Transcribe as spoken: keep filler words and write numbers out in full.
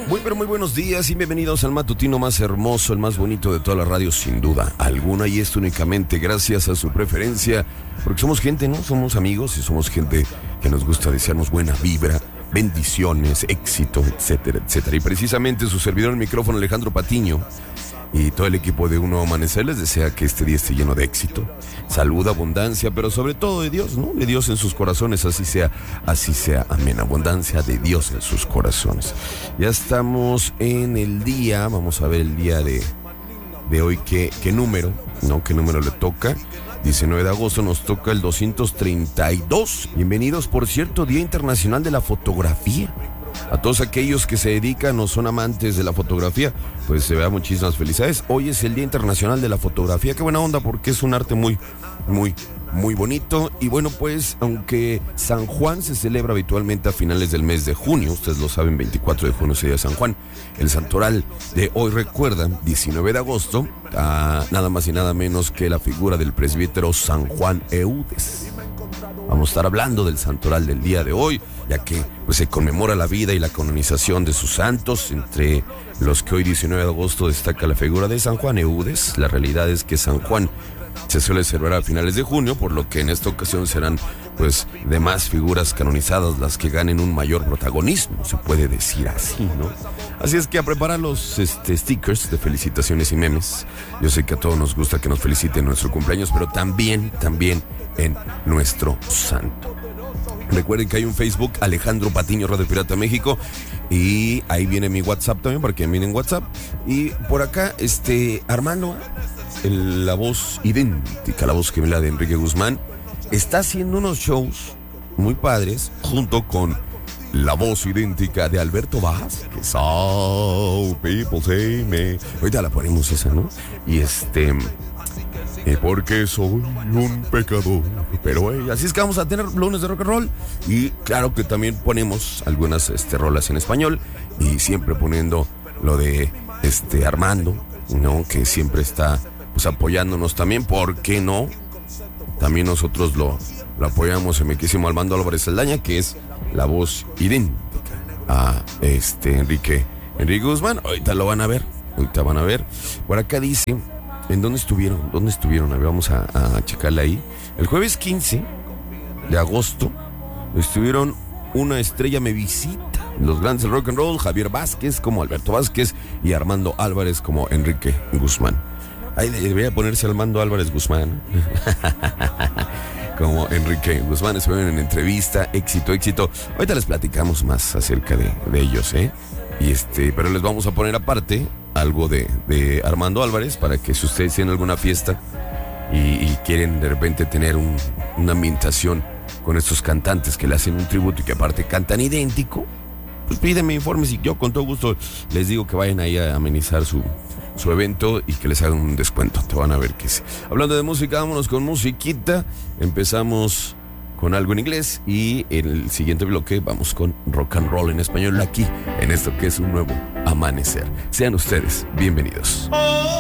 Muy pero muy buenos días y bienvenidos al matutino más hermoso, el más bonito de toda la radio, sin duda alguna, y esto únicamente gracias a su preferencia, porque somos gente, ¿no? Somos amigos y somos gente que nos gusta desearnos buena vibra, bendiciones, éxito, etcétera, etcétera. Y precisamente su servidor en el micrófono, Alejandro Patiño, y todo el equipo de Un Nuevo Amanecer les desea que este día esté lleno de éxito, salud, abundancia, pero sobre todo de Dios, ¿no? De Dios en sus corazones, así sea, así sea, amén. Abundancia de Dios en sus corazones. Ya estamos en el día, vamos a ver el día de, de hoy, qué, qué número, ¿no? ¿Qué número le toca? diecinueve de agosto nos toca el doscientos treinta y dos. Bienvenidos, por cierto, Día Internacional de la Fotografía. A todos aquellos que se dedican o son amantes de la fotografía, pues se vea muchísimas felicidades. Hoy es el Día Internacional de la Fotografía. Qué buena onda, porque es un arte muy, muy, muy bonito. Y bueno, pues, aunque San Juan se celebra habitualmente a finales del mes de junio, ustedes lo saben, veinticuatro de junio es el día de San Juan. El santoral de hoy recuerda, diecinueve de agosto, a nada más y nada menos que la figura del presbítero San Juan Eudes. Vamos a estar hablando del santoral del día de hoy, ya que pues, se conmemora la vida y la canonización de sus santos, entre los que hoy diecinueve de agosto destaca la figura de San Juan Eudes. La realidad es que San Juan se suele celebrar a finales de junio, por lo que en esta ocasión serán pues demás figuras canonizadas las que ganen un mayor protagonismo, se puede decir así, ¿no? Así es que a preparar los este, stickers de felicitaciones y memes. Yo sé que a todos nos gusta que nos feliciten en nuestro cumpleaños, pero también, también en nuestro santo. Recuerden que hay un Facebook, Alejandro Patiño, Radio Pirata México, y ahí viene mi WhatsApp también, para que miren WhatsApp. Y por acá, este, Armando, el, la voz idéntica, la voz gemela de Enrique Guzmán, está haciendo unos shows muy padres, junto con la voz idéntica de Alberto Vázquez. Oh, people say me. Ahorita la ponemos esa, ¿no? Y este... Eh, porque soy un pecador. Pero eh, así es que vamos a tener lunes de rock and roll. Y claro que también ponemos algunas este, rolas en español. Y siempre poniendo lo de este Armando, ¿no? Que siempre está pues apoyándonos también. ¿Por qué no? También nosotros lo, lo apoyamos en mi querísimo Armando Álvarez Saldaña, que es la voz idéntica a este Enrique, Enrique Guzmán. Ahorita lo van a ver. Ahorita van a ver. Por acá dice... ¿En dónde estuvieron? ¿Dónde estuvieron? A ver, vamos a, a checarla ahí. El jueves quince de agosto estuvieron Una Estrella Me Visita, los grandes del rock and roll, Javier Vázquez como Alberto Vázquez y Armando Álvarez como Enrique Guzmán. Ahí debería ponerse Armando Álvarez Guzmán. Como Enrique Guzmán, se ven en entrevista, éxito, éxito. Ahorita les platicamos más acerca de, de ellos, ¿eh? Y este, pero les vamos a poner aparte algo de, de Armando Álvarez, para que si ustedes tienen alguna fiesta y, y quieren de repente tener un, una ambientación con estos cantantes que le hacen un tributo y que aparte cantan idéntico, pues pídenme informes y yo con todo gusto les digo que vayan ahí a amenizar su, su evento y que les hagan un descuento. Te van a ver que sí. Hablando de música, vámonos con musiquita. Empezamos con algo en inglés y en el siguiente bloque vamos con rock and roll en español aquí, en esto que es Un Nuevo Amanecer. Sean ustedes bienvenidos.